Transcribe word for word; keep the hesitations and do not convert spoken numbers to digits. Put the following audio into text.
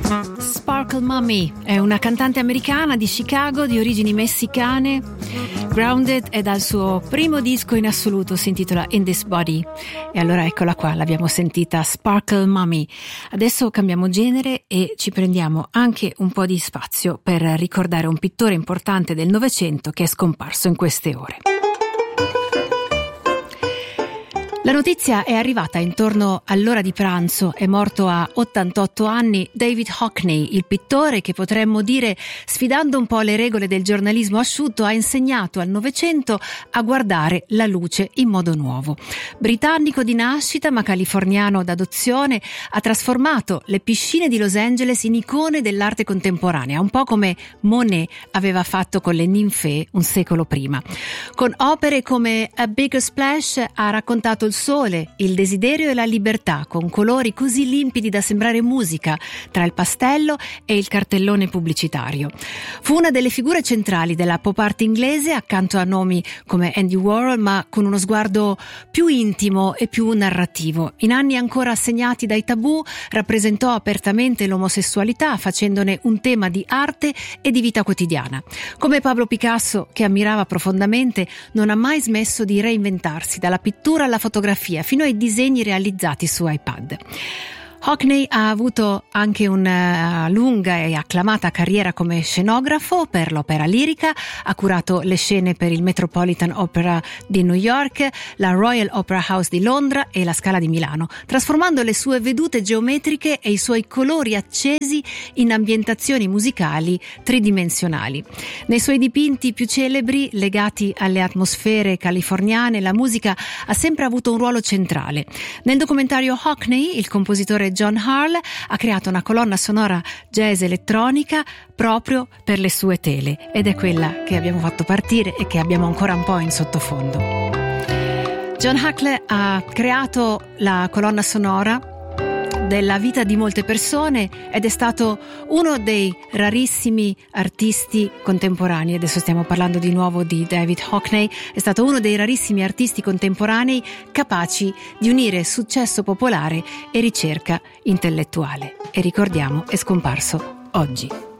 Sparkle Mommy è una cantante americana di Chicago di origini messicane. Grounded è dal suo primo disco in assoluto, si intitola In This Body. E allora eccola qua, l'abbiamo sentita, Sparkle Mommy. Adesso cambiamo genere e ci prendiamo anche un po' di spazio per ricordare un pittore importante del Novecento che è scomparso in queste ore. La notizia è arrivata intorno all'ora di pranzo. È morto a ottantotto anni David Hockney, il pittore che, potremmo dire, sfidando un po' le regole del giornalismo asciutto, ha insegnato al Novecento a guardare la luce in modo nuovo. Britannico di nascita ma californiano d'adozione, ha trasformato le piscine di Los Angeles in icone dell'arte contemporanea, un po' come Monet aveva fatto con le ninfee un secolo prima. Con opere come A Bigger Splash ha raccontato il sole, il desiderio e la libertà, con colori così limpidi da sembrare musica tra il pastello e il cartellone pubblicitario. Fu una delle figure centrali della pop art inglese, accanto a nomi come Andy Warhol, ma con uno sguardo più intimo e più narrativo. In anni ancora segnati dai tabù, rappresentò apertamente l'omosessualità, facendone un tema di arte e di vita quotidiana. Come Pablo Picasso, che ammirava profondamente, non ha mai smesso di reinventarsi, dalla pittura alla fotografia fino ai disegni realizzati su iPad. Hockney ha avuto anche una lunga e acclamata carriera come scenografo per l'opera lirica, ha curato le scene per il Metropolitan Opera di New York, la Royal Opera House di Londra e la Scala di Milano, trasformando le sue vedute geometriche e i suoi colori accesi in ambientazioni musicali tridimensionali. Nei suoi dipinti più celebri, legati alle atmosfere californiane, la musica ha sempre avuto un ruolo centrale. Nel documentario Hockney, il compositore John Harle ha creato una colonna sonora jazz elettronica proprio per le sue tele, ed è quella che abbiamo fatto partire e che abbiamo ancora un po' in sottofondo. John Harle ha creato la colonna sonora della vita di molte persone ed è stato uno dei rarissimi artisti contemporanei. Adesso stiamo parlando di nuovo di David Hockney. È stato uno dei rarissimi artisti contemporanei capaci di unire successo popolare e ricerca intellettuale. E ricordiamo, è scomparso oggi.